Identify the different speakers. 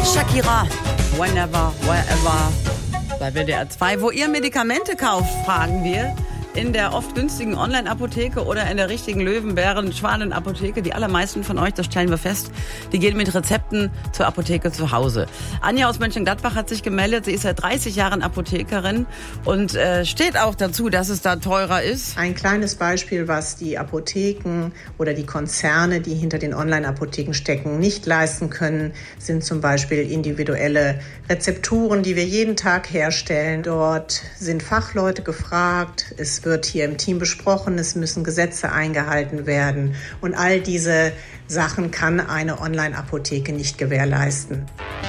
Speaker 1: Shakira, whenever, wherever, bei WDR 2. Wo ihr Medikamente kauft, fragen wir. In der oft günstigen Online-Apotheke oder in der richtigen Löwen-Bären-Schwanen-Apotheke. Die allermeisten von euch, das stellen wir fest, die gehen mit Rezepten zur Apotheke zu Hause. Anja aus Mönchengladbach hat sich gemeldet. Sie ist seit 30 Jahren Apothekerin und steht auch dazu, dass es da teurer ist.
Speaker 2: Ein kleines Beispiel, was die Apotheken oder die Konzerne, die hinter den Online-Apotheken stecken, nicht leisten können, sind zum Beispiel individuelle Rezepturen, die wir jeden Tag herstellen. Dort sind Fachleute gefragt. Es wird hier im Team besprochen, es müssen Gesetze eingehalten werden und all diese Sachen kann eine Online-Apotheke nicht gewährleisten.